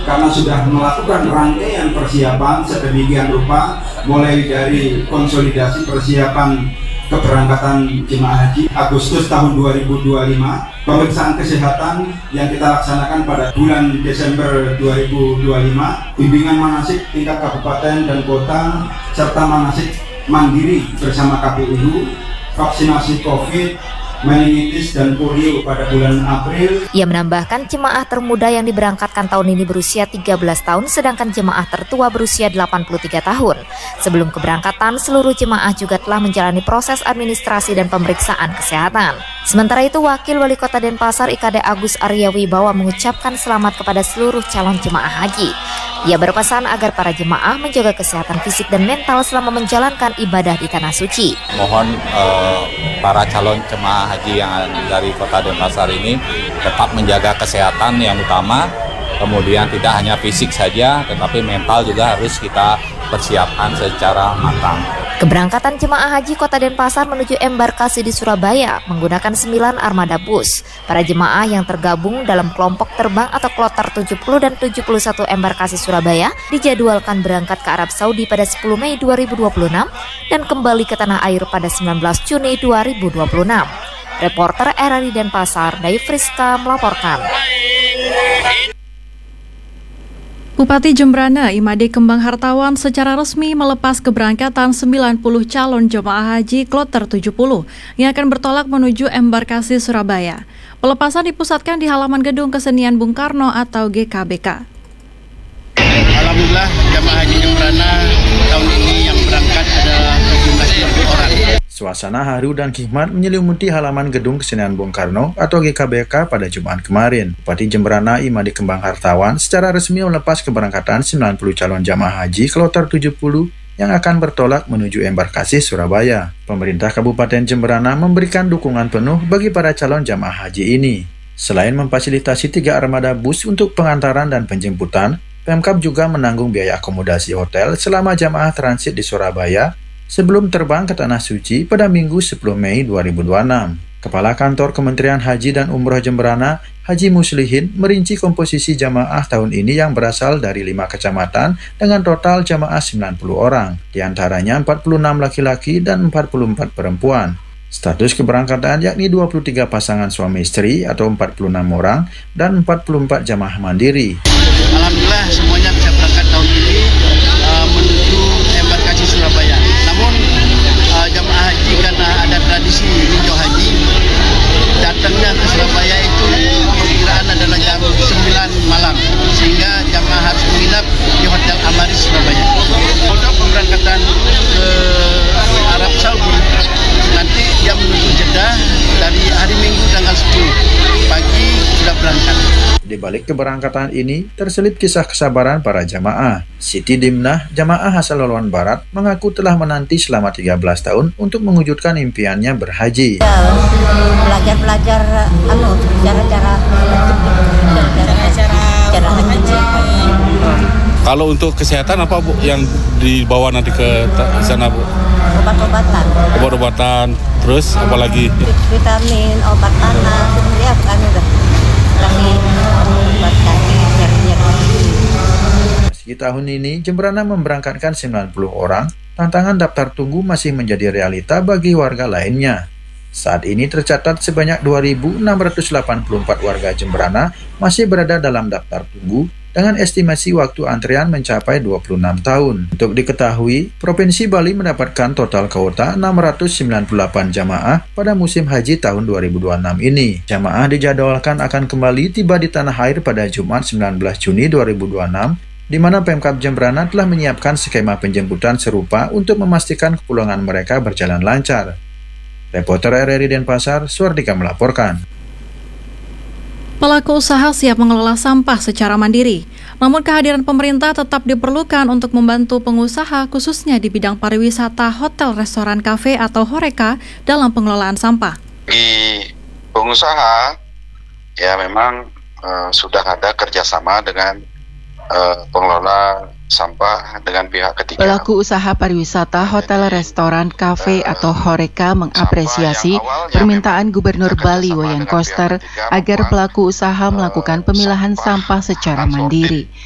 karena sudah melakukan rangkaian persiapan sedemikian rupa, mulai dari konsolidasi persiapan keberangkatan jemaah haji Agustus tahun 2025, pemeriksaan kesehatan yang kita laksanakan pada bulan Desember 2025, bimbingan manasik tingkat kabupaten dan kota, serta manasik mandiri bersama KPU, vaksinasi COVID, meningitis dan polio pada bulan April. Ia menambahkan jemaah termuda yang diberangkatkan tahun ini berusia 13 tahun, sedangkan jemaah tertua berusia 83 tahun. Sebelum keberangkatan, seluruh jemaah juga telah menjalani proses administrasi dan pemeriksaan kesehatan. Sementara itu, Wakil Wali Kota Denpasar IKD Agus Arya Wibawa mengucapkan selamat kepada seluruh calon jemaah haji. Ia berpesan agar para jemaah menjaga kesehatan fisik dan mental selama menjalankan ibadah di Tanah Suci. Mohon para calon jemaah haji yang dari Kota Denpasar ini tetap menjaga kesehatan yang utama, kemudian tidak hanya fisik saja, tetapi mental juga harus kita persiapkan secara matang. Keberangkatan jemaah haji Kota Denpasar menuju embarkasi di Surabaya menggunakan 9 armada bus. Para jemaah yang tergabung dalam kelompok terbang atau kloter 70 dan 71 embarkasi Surabaya dijadwalkan berangkat ke Arab Saudi pada 10 Mei 2026 dan kembali ke tanah air pada 19 Juni 2026. Reporter RRI Denpasar, Dayu Friska melaporkan. Bupati Jembrana Imade Kembang Hartawan secara resmi melepas keberangkatan 90 calon jemaah haji kloter 70 yang akan bertolak menuju embarkasi Surabaya. Pelepasan dipusatkan di halaman Gedung Kesenian Bung Karno atau GKBK. Alhamdulillah jemaah haji Jembrana tahun ini yang berangkat adalah sejumlah 90 orang. Suasana haru dan hikmat menyelimuti halaman Gedung Kesenian Bung Karno atau GKBK pada Jumat kemarin. Bupati Jembrana Imade Kembang Hartawan secara resmi melepas keberangkatan 90 calon jamaah haji kloter 70 yang akan bertolak menuju embarkasi Surabaya. Pemerintah Kabupaten Jembrana memberikan dukungan penuh bagi para calon jamaah haji ini. Selain memfasilitasi 3 armada bus untuk pengantaran dan penjemputan, Pemkab juga menanggung biaya akomodasi hotel selama jamaah transit di Surabaya sebelum terbang ke Tanah Suci pada Minggu 10 Mei 2026. Kepala Kantor Kementerian Haji dan Umroh Jembrana, Haji Muslihin, merinci komposisi jamaah tahun ini yang berasal dari 5 kecamatan dengan total jamaah 90 orang, diantaranya 46 laki-laki dan 44 perempuan. Status keberangkatan yakni 23 pasangan suami istri atau 46 orang dan 44 jamaah mandiri. Alhamdulillah semuanya bisa berangkat tahun ini menuju embarkasi Surabaya. Namun jamaah haji karena ada tradisi ninjau haji, datangnya ke Surabaya itu perkiraan adalah jam 9 malam, sehingga jamaah harus menginap di Hotel Amaris Surabaya. Untuk pemberangkatan ke Arab Saudi, nanti dia menuju Jeddah dari hari Minggu tanggal 10 pagi sudah berangkat. Di balik keberangkatan ini terselip kisah kesabaran para jamaah. Siti Dimnah, jamaah asal Laluan Barat, mengaku telah menanti selama 13 tahun untuk mewujudkan impiannya berhaji. Belajar cara haji. Kalau untuk kesehatan apa Bu yang dibawa nanti ke sana Bu? Obat-obatan. Obat-obatan, terus apa lagi? Vitamin, obat panas, ya kan udah. Kami obat kaki, nyeri-nyeri. Meski tahun ini Jembrana memberangkatkan 90 orang, tantangan daftar tunggu masih menjadi realita bagi warga lainnya. Saat ini tercatat sebanyak 2.684 warga Jembrana masih berada dalam daftar tunggu dengan estimasi waktu antrian mencapai 26 tahun. Untuk diketahui, Provinsi Bali mendapatkan total kuota 698 jamaah pada musim haji tahun 2026 ini. Jamaah dijadwalkan akan kembali tiba di tanah air pada Jumat 19 Juni 2026, di mana Pemkab Jembrana telah menyiapkan skema penjemputan serupa untuk memastikan kepulangan mereka berjalan lancar. Reporter RRI Denpasar, Suardika melaporkan. Pelaku usaha siap mengelola sampah secara mandiri. Namun kehadiran pemerintah tetap diperlukan untuk membantu pengusaha khususnya di bidang pariwisata, hotel, restoran, kafe atau HoReCa dalam pengelolaan sampah. Bagi pengusaha, ya memang sudah ada kerjasama dengan pengelola sampah dengan pihak ketiga. Pelaku usaha pariwisata, hotel, restoran, kafe atau HoReCa mengapresiasi permintaan Gubernur Bali Wayan Koster agar pelaku usaha melakukan pemilahan sampah secara mandiri.